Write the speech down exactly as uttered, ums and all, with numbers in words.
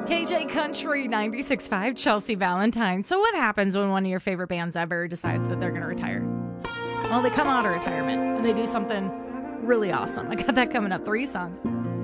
K J Country ninety-six point five, Chelsea Valentine. So what happens when one of your favorite bands ever decides that they're going to retire? Well, they come out of retirement and they do something really awesome. I got that coming up. Three songs.